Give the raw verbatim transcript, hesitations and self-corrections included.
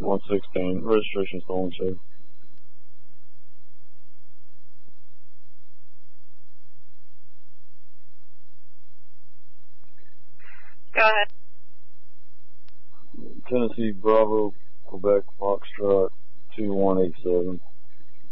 one sixteen, registration stolen show. Go ahead. Tennessee Bravo, Quebec Foxtrot two one eight seven.